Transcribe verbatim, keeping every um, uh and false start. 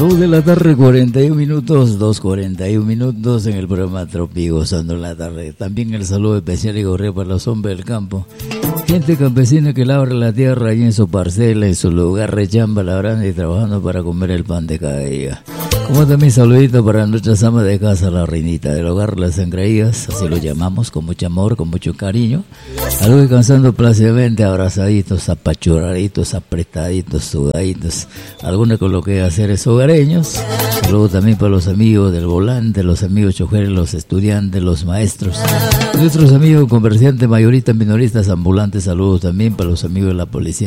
dos de la tarde, cuarenta y un minutos, dos cuarenta y un minutos en el programa Tropi Gozando en la Tarde. También el saludo especial y correo para los hombres del campo. Gente campesina que labra la tierra allí en su parcela, en su lugar de chamba, labrando y trabajando para comer el pan de cada día. Como también saludito para nuestras amas de casa, la reinita del hogar, las engreídas, así lo llamamos, con mucho amor, con mucho cariño. Algo descansando plácidamente, abrazaditos, apachurraditos, apretaditos, sudaditos. Alguna con lo que hacer es hogareños. Luego también para los amigos del volante, los amigos choferes, los estudiantes, los maestros. Nuestros amigos comerciantes, mayoristas, minoristas, ambulantes. Saludos también para los amigos de la policía